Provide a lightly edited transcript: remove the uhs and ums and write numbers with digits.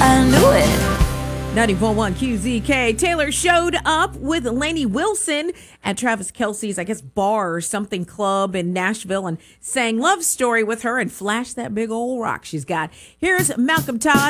I knew it. 94.1 QZK. Taylor showed up with Lainey Wilson at Travis Kelce's, I guess, bar or something club in Nashville and sang Love Story with her and flashed that big old rock she's got. Here's Malcolm Todd.